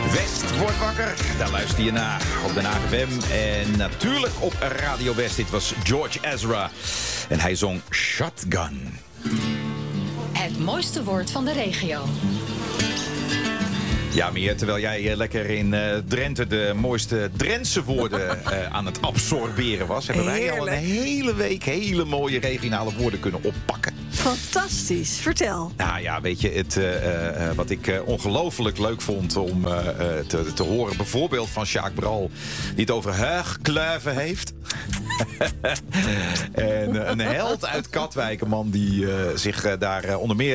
West wordt wakker, daar luister je naar op de AGFM. En natuurlijk op Radio West. Dit was George Ezra. En hij zong Shotgun. Het mooiste woord van de regio. Ja, Meer, terwijl jij lekker in Drenthe de mooiste Drentse woorden aan het absorberen was, hebben wij al een hele week hele mooie regionale woorden kunnen oppakken. Fantastisch, vertel. Nou ja, weet je, wat ik ongelooflijk leuk vond om te horen, bijvoorbeeld van Sjaak Bral, die het over Heugkleuven heeft. En een held uit Katwijk, een man die zich daar onder meer